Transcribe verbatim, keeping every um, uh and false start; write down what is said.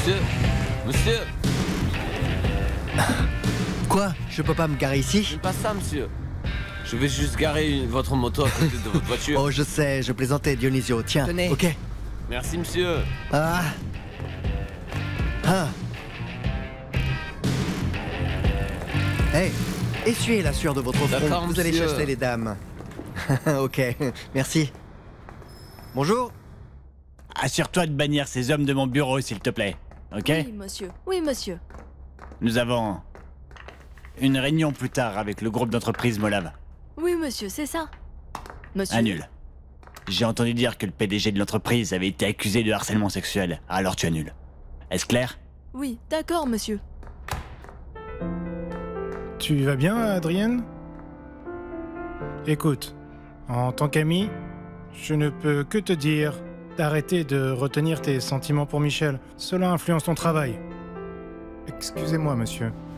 Monsieur, monsieur. Quoi? Je peux pas me garer ici? C'est pas ça, monsieur. Je vais juste garer une- votre moto à côté de votre voiture. Oh, je sais, je plaisantais, Dionisio. Tiens, Tenez. ok. Merci, monsieur. Ah. Ah. Hey, essuyez la sueur de votre front. D'accord, Vous allez monsieur. chasser les dames. Ok, merci. Bonjour. Assure-toi de bannir ces hommes de mon bureau, s'il te plaît. Ok? Oui, monsieur. Oui, monsieur. Nous avons une réunion plus tard avec le groupe d'entreprise Molave. Oui, monsieur, c'est ça. Monsieur. Annule. J'ai entendu dire que le P D G de l'entreprise avait été accusé de harcèlement sexuel, alors tu annules. Est-ce clair? Oui, d'accord, monsieur. Tu vas bien, Adrienne? Écoute, en tant qu'ami, je ne peux que te dire d'arrêter de retenir tes sentiments pour Michel. Cela influence ton travail. Excusez-moi, monsieur.